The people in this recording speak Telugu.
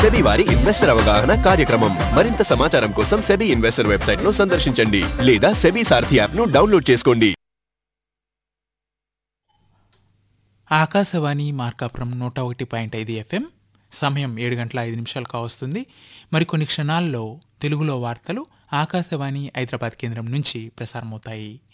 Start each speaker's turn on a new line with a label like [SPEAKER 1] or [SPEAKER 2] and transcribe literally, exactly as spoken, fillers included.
[SPEAKER 1] సెబీ వారి ఇన్వెస్టర్ అవగాహన కార్యక్రమం. మరింత సమాచారం కోసం సెబీ ఇన్వెస్టర్ వెబ్సైట్ ను సందర్శించండి లేదా సెబీ సారథి యాప్ ను డౌన్లోడ్ చేసుకోండి.
[SPEAKER 2] ఆకాశవాణి మార్కాపురం నూట ఒకటి పాయింట్ ఐదు ఎఫ్ఎం. సమయం ఏడు గంటల ఐదు నిమిషాలు కావస్తుంది. మరికొన్ని క్షణాల్లో తెలుగులో వార్తలు ఆకాశవాణి హైదరాబాద్ కేంద్రం నుంచి ప్రసారమవుతాయి.